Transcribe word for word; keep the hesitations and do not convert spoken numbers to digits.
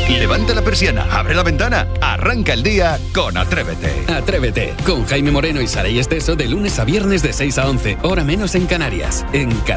Levanta la persiana, abre la ventana, arranca el día con Atrévete. Atrévete, con Jaime Moreno y Saray Esteso de lunes a viernes de seis a once, hora menos en Canarias, en